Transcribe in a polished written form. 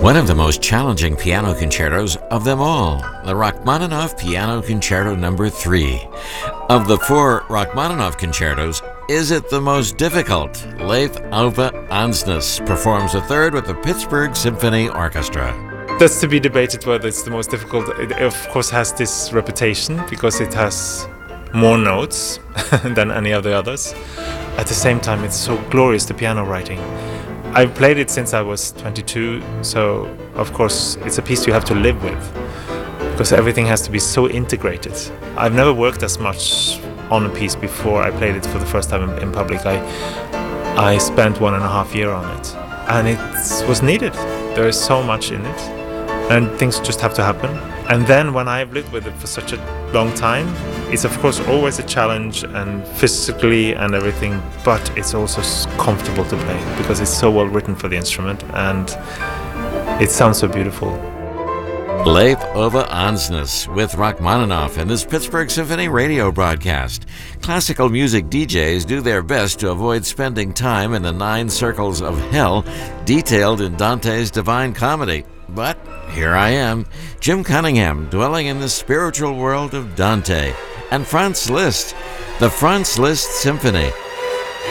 One of the most challenging piano concertos of them all, the Rachmaninoff Piano Concerto No. 3. Of the four Rachmaninoff concertos, is it the most difficult? Leif Ove Andsnes performs the third with the Pittsburgh Symphony Orchestra. That's to be debated whether it's the most difficult. It of course has this reputation because it has more notes than any of the others. At the same time, it's so glorious, the piano writing. I've played it since I was 22, so of course it's a piece you have to live with because everything has to be so integrated. I've never worked as much on a piece before I played it for the first time in public. I spent 1.5 years on it, and it was needed. There is so much in it, and things just have to happen. And then when I've lived with it for such a long time, it's of course always a challenge, and physically and everything, but it's also comfortable to play because it's so well written for the instrument and it sounds so beautiful. Leif Ove Andsnes with Rachmaninoff in this Pittsburgh Symphony radio broadcast. Classical music DJs do their best to avoid spending time in the 9 circles of hell detailed in Dante's Divine Comedy. But here I am, Jim Cunningham, dwelling in the spiritual world of Dante and Franz Liszt, the Franz Liszt Symphony.